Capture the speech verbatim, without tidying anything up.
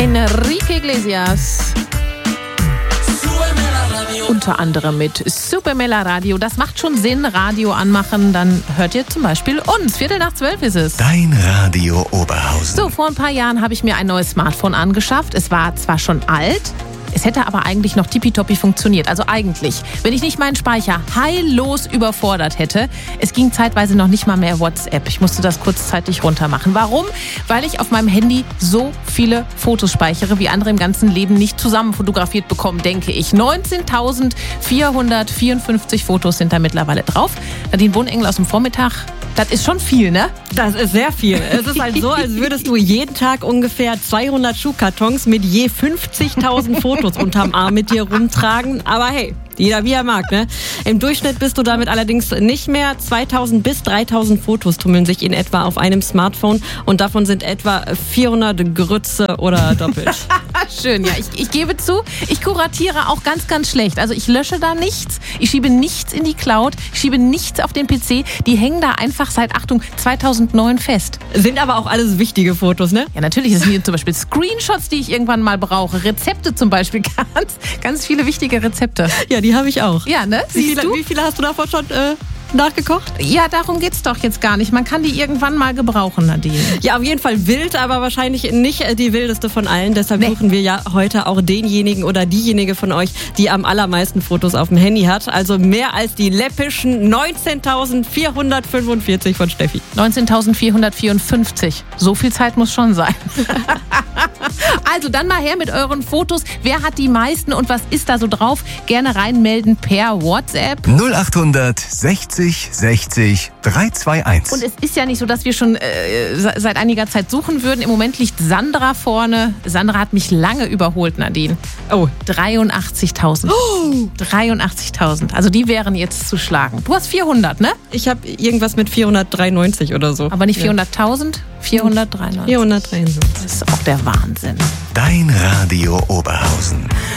Enrique Iglesias. Unter anderem mit Supermela Radio. Das macht schon Sinn, Radio anmachen. Dann hört ihr zum Beispiel uns. Viertel nach zwölf ist es. Dein Radio Oberhausen. So, vor ein paar Jahren habe ich mir ein neues Smartphone angeschafft. Es war zwar schon alt, es hätte aber eigentlich noch tippitoppi funktioniert. Also eigentlich, wenn ich nicht meinen Speicher heillos überfordert hätte. Es ging zeitweise noch nicht mal mehr WhatsApp. Ich musste das kurzzeitig runter machen. Warum? Weil ich auf meinem Handy so viele Fotos speichere, wie andere im ganzen Leben nicht zusammen fotografiert bekommen, denke ich. neunzehntausendvierhundertvierundfünfzig Fotos sind da mittlerweile drauf. Nadine Bohnengel aus dem Vormittag. Das ist schon viel, ne? Das ist sehr viel. Es ist halt so, als würdest du jeden Tag ungefähr zweihundert Schuhkartons mit je fünfzigtausend Fotos unterm Arm mit dir rumtragen. Aber hey, jeder wie er mag, ne? Im Durchschnitt bist du damit allerdings nicht mehr. zweitausend bis dreitausend Fotos tummeln sich in etwa auf einem Smartphone und davon sind etwa vierhundert Grütze oder doppelt. Schön, ja. Ich, ich gebe zu, ich kuratiere auch ganz, ganz schlecht. Also ich lösche da nichts, ich schiebe nichts in die Cloud, ich schiebe nichts auf den P C. Die hängen da einfach seit, Achtung, zweitausendneun fest. Sind aber auch alles wichtige Fotos, ne? Ja, natürlich. Das sind hier zum Beispiel Screenshots, die ich irgendwann mal brauche. Rezepte zum Beispiel. Ganz, ganz viele wichtige Rezepte. Ja, die habe ich auch. Ja, ne? Wie Siehst viele, du? wie viele hast du davon schon äh, nachgekocht? Ja, darum geht's doch jetzt gar nicht. Man kann die irgendwann mal gebrauchen, Nadine. Ja, auf jeden Fall wild, aber wahrscheinlich nicht die wildeste von allen. Deshalb Nee. suchen wir ja heute auch denjenigen oder diejenige von euch, die am allermeisten Fotos auf dem Handy hat. Also mehr als die läppischen neunzehntausendvierhundertfünfundvierzig von Steffi. neunzehntausendvierhundertvierundfünfzig. So viel Zeit muss schon sein. Also dann mal her mit euren Fotos. Wer hat die meisten und was ist da so drauf? Gerne reinmelden per WhatsApp. null achthundert sechzig sechzig dreihunderteinundzwanzig. Und es ist ja nicht so, dass wir schon äh, seit einiger Zeit suchen würden. Im Moment liegt Sandra vorne. Sandra hat mich lange überholt, Nadine. Oh, dreiundachtzigtausend. Oh. dreiundachtzigtausend. Also die wären jetzt zu schlagen. Du hast vierhundert, ne? ich habe irgendwas mit vierhundertdreiundneunzig oder so. Aber nicht vierhunderttausend? vierhundertdreiundneunzig. vierhundertdreiundneunzig. Das ist auch der Wahnsinn. Dein Radio Oberhausen.